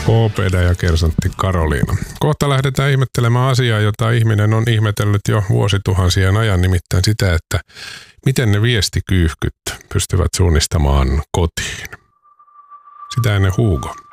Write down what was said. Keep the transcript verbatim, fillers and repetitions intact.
Opeda ja kersantti Karoliina. Kohta lähdetään ihmettelemään asiaa, jota ihminen on ihmetellyt jo vuosituhansien ajan, nimittäin sitä, että miten ne viestikyyhkyt pystyvät suunnistamaan kotiin. Sitä ennen Hugo.